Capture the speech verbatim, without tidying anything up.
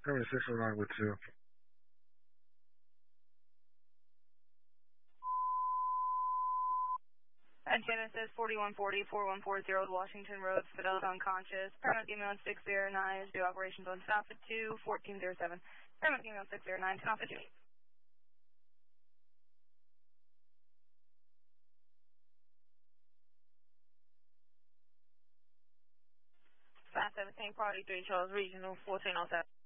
seventy-six oh nine with two. And Genesis forty-one forty, forty-one forty, Washington Road, Fidel's unconscious. Paramount email six zero nine, do operations on stop at two, fourteen oh seven. Paramount email six zero nine, stop at two. five seventeen, Party three, Charles Regional, fourteen oh seven.